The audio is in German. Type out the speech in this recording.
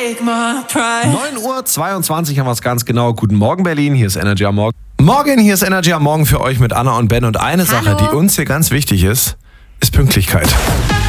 9:22 Uhr haben wir es ganz genau. Guten Morgen, Berlin. Hier ist Energy am Morgen. Hier ist Energy am Morgen für euch mit Anna und Ben. Und eine Sache, die uns hier ganz wichtig ist Pünktlichkeit.